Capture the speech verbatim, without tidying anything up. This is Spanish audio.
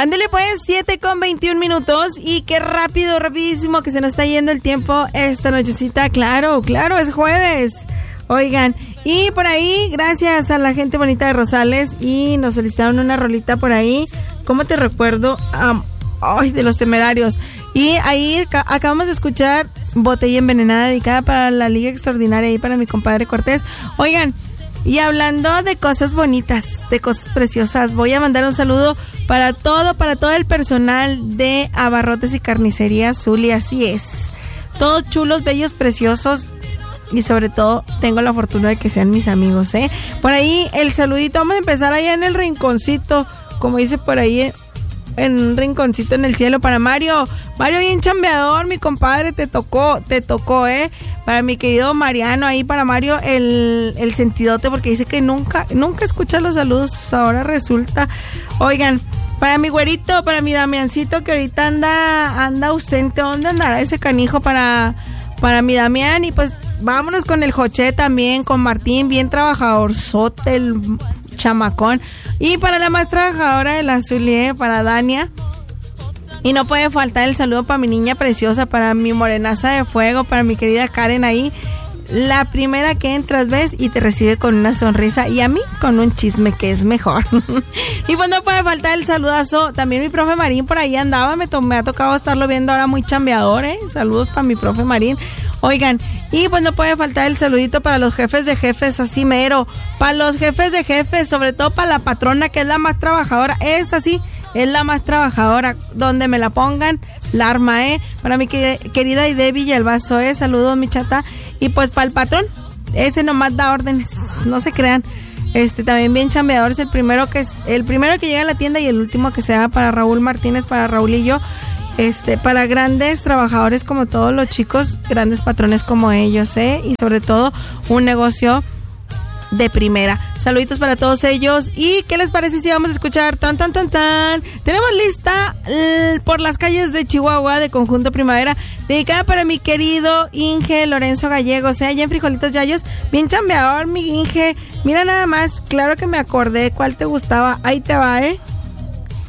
Ándele pues, siete con veintiún minutos y qué rápido, rapidísimo que se nos está yendo el tiempo esta nochecita. Claro, claro, es jueves. Oigan, y por ahí, gracias a la gente bonita de Rosales y nos solicitaron una rolita por ahí. ¿Cómo te recuerdo? Um, ay, de Los Temerarios. Y ahí ca- acabamos de escuchar Botella Envenenada, dedicada para la Liga Extraordinaria y para mi compadre Cortés. Oigan, y hablando de cosas bonitas, de cosas preciosas, voy a mandar un saludo para todo, para todo el personal de Abarrotes y Carnicería Zuli, así es. Todos chulos, bellos, preciosos y sobre todo tengo la fortuna de que sean mis amigos, ¿eh? Por ahí el saludito, vamos a empezar allá en el rinconcito, como dice por ahí, en un rinconcito en el cielo para Mario. Mario bien chambeador, mi compadre, te tocó, te tocó, ¿eh? Para mi querido Mariano, ahí para Mario el, el sentidote, porque dice que nunca, nunca escucha los saludos, ahora resulta. Oigan, para mi güerito, para mi Damiancito, que ahorita anda, anda ausente, ¿dónde andará ese canijo? Para, para mi Damián, y pues vámonos con el Joché también, con Martín, bien trabajador, sote, el chamacón. Y para la más trabajadora de la Zulie, para Dania. Y no puede faltar el saludo para mi niña preciosa, para mi morenaza de fuego, para mi querida Karen ahí. La primera que entras, ves, y te recibe con una sonrisa, y a mí con un chisme que es mejor. Y pues no puede faltar el saludazo. También mi profe Marín por ahí andaba, me, to- me ha tocado estarlo viendo ahora muy chambeador, ¿eh? Saludos para mi profe Marín. Oigan, y pues no puede faltar el saludito para los jefes de jefes, así mero. Para los jefes de jefes, sobre todo para la patrona, que es la más trabajadora. Es así, es la más trabajadora. Donde me la pongan, la arma, ¿eh? Para mi que- querida Ide Villalbazo, ¿eh? Saludos, mi chata. Y pues para el patrón, ese nomás da órdenes, no se crean. Este también bien chambeador, es el primero que es el primero que llega a la tienda y el último que se da. Para Raúl Martínez, para Raúl y yo. Este, para grandes trabajadores como todos los chicos, grandes patrones como ellos, ¿eh? Y sobre todo un negocio de primera. Saluditos para todos ellos. ¿Y qué les parece si vamos a escuchar tan tan tan tan? Tenemos lista l- por las calles de Chihuahua de Conjunto Primavera, dedicada para mi querido Inge Lorenzo Gallegos, ¿eh? Allá en Frijolitos Yayos, bien chambeador mi Inge. Mira nada más, claro que me acordé cuál te gustaba. Ahí te va, ¿eh?